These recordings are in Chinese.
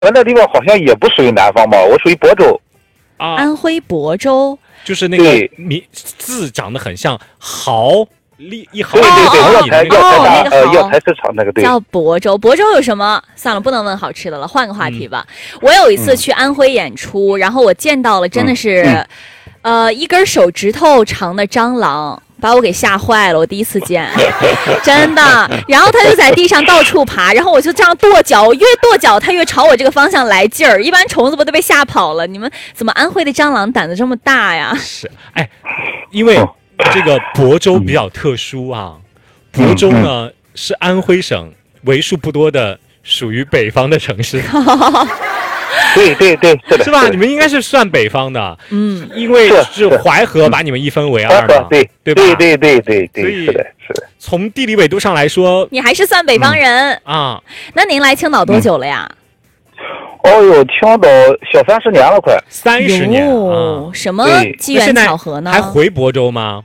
我那地方好像也不属于南方吧，我属于亳州。 啊， 安徽亳州， 就是那个字长得很像毫一毫对一对，药材市场那个对。 叫亳州。亳州有什么？算了，不能问好吃的了，换个话题吧。我有一次去安徽演出，然后我见到了真的是，一根手指头长的蟑螂。把我给吓坏了，我第一次见，真的。然后他就在地上到处爬，然后我就这样跺脚，我越跺脚，他越朝我这个方向来劲儿。一般虫子不都被吓跑了？你们怎么安徽的蟑螂胆子这么大呀？ 是，哎，因为这个亳州比较特殊啊，亳州呢是安徽省为数不多的属于北方的城市。 对，是的， 是吧？你们应该是算北方的，因为是淮河把你们一分为二嘛，对吧？ 对，是的。 从地理纬度上来说， 你还是算北方人啊。 那您来青岛多久了呀？ 哦呦，青岛小30年了，快 30年啊！ 什么机缘巧合呢？ 还回亳州吗？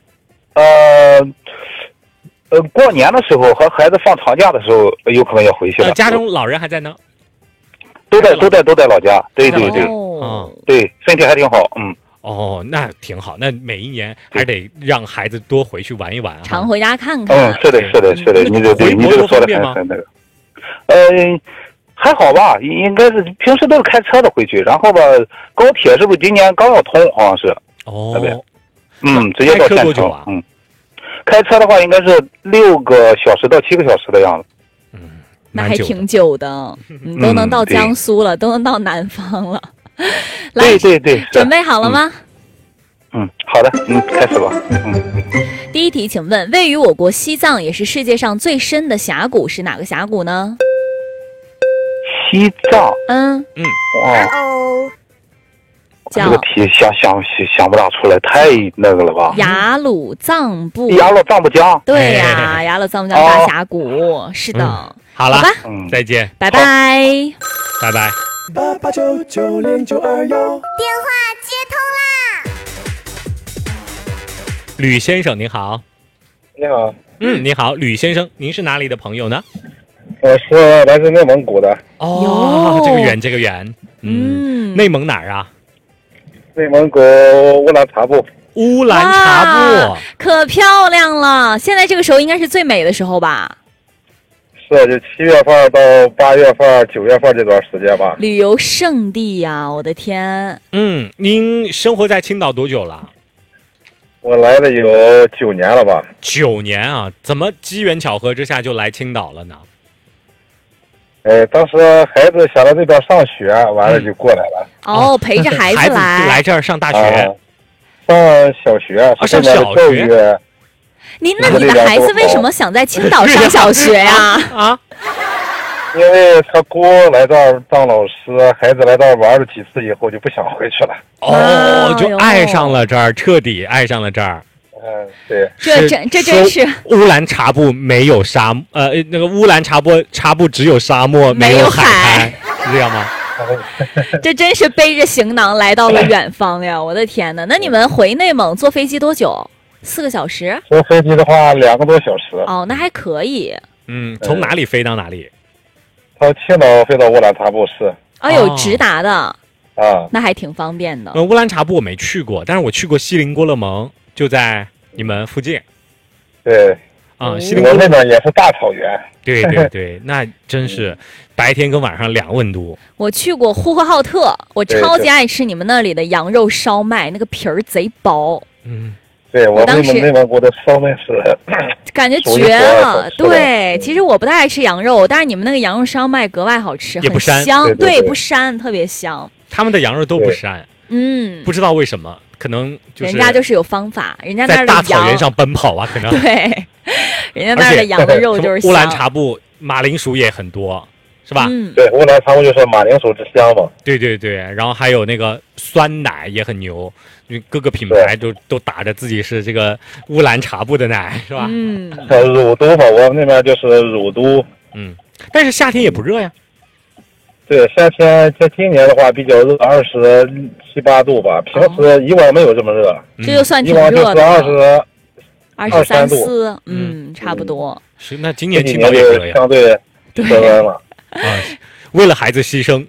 过年的时候和孩子放长假的时候，有可能要回去了。 家中老人还在呢？ 都在老家，对，对，身体还挺好， 哦，那挺好，那每一年还得让孩子多回去玩一玩， 常回家看看。 是的，你这个说的很那个，还好吧，应该是平时都是开车的回去，然后吧，高铁是不是今年刚要通？好像是。 哦， 直接到县城。开车的话应该是6个小时到7个小时的样子。 那还挺久的，都能到江苏了，都能到南方了。来， 对， 准备好了吗？ 好的，开始吧。 第一题，请问位于我国西藏也是世界上最深的峡谷是哪个峡谷呢？ 西藏。 哇。 这个题想不大出来，太那个了吧？ 雅鲁藏布江。 对呀，雅鲁藏布江大峡谷，是的。 好了， 吧， 再见， 拜拜， 拜拜。 88990921， 电话接通啦！ 吕先生您好。 你好。 你好，吕先生，您是哪里的朋友呢？ 我是来自内蒙古的。 哦，这个远。内蒙哪儿啊？ 内蒙古乌兰察布。 乌兰察布可漂亮了，现在这个时候应该是最美的时候吧？ 是，就7月份到8月份、9月份这段时间吧。 旅游胜地呀，我的天！ 您生活在青岛多久了？ 我来了有9年了吧。 9年啊？怎么机缘巧合之下就来青岛了呢？ 当时孩子想到这边上学，完了就过来了。 陪着孩子来这儿上大学。 上小学。 上小学。 那你的孩子为什么想在青岛上小学呀？ 因为他姑来这儿当老师，孩子来这儿玩了几次以后就不想回去了。 就爱上了这儿，彻底爱上了这儿。 对。 这真是乌兰察布没有那个乌兰察布只有沙漠没有海滩，是这样吗？ 这真是背着行囊来到了远方呀！我的天哪！那你们回内蒙坐飞机多久？4个小时？ 坐飞机的话2个多小时。 那还可以。 从哪里飞到哪里？ 从青岛飞到乌兰察布市。 有直达的。那还挺方便的。 乌兰察布我没去过，但是我去过锡林郭勒盟，就在你们附近。 对。 锡林郭勒那边也是大草原。 对，那真是白天跟晚上2温度。 我去过呼和浩特，我超级爱吃你们那里的羊肉烧麦，那个皮儿贼薄。 对，我们内蒙古的烧麦是感觉绝了。对，其实我不太爱吃羊肉，但是你们那个羊肉烧麦格外好吃， 也不膻， 香，对，不膻，特别香。 他们的羊肉都不膻，不知道为什么，可能就是人家就是有方法，人家那在大草原上奔跑啊，可能对，人家那儿的羊肉就是香。 乌兰察布马铃薯也很多，是吧？ 对，乌兰察布就是马铃薯之乡嘛。 对，然后还有那个酸奶也很牛。各个品牌都打着自己是这个乌兰察布的奶，是吧？ 乳都嘛，我们那边就是乳都。 但是夏天也不热呀。 对，夏天在今年的话比较热，27、8度吧。平时以往没有这么热。 这就算挺热的。 以往就是23、 24，差不多。 是，那今年青岛也热呀， 相对升温了。 为了孩子牺牲，